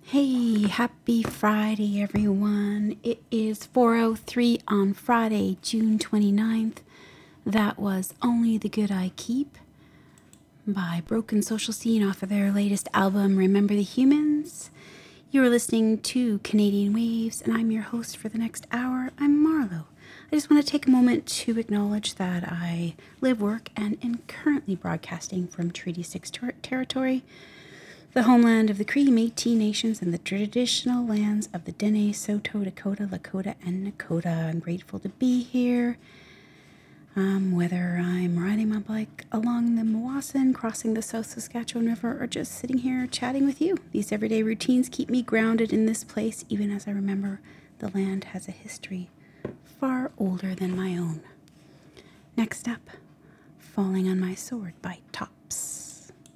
Hey, happy Friday, everyone. It is 4:03 on Friday, June 29th. That was Only the Good I Keep by Broken Social Scene off of their latest album, Remember the Humans. You are listening to Canadian Waves, and I'm your host for the next hour. I'm Marlo. I just want to take a moment to acknowledge that I live, work, and am currently broadcasting from Treaty 6 territory, the homeland of the Cree, Métis nations, and the traditional lands of the Dene, Saulteaux, Dakota, Lakota, and Nakota. I'm grateful to be here. Whether I'm riding my bike along the Mawassin, crossing the South Saskatchewan River, or just sitting here chatting with you. These everyday routines keep me grounded in this place, even as I remember the land has a history far older than my own. Next up, Falling on My Sword by Tops.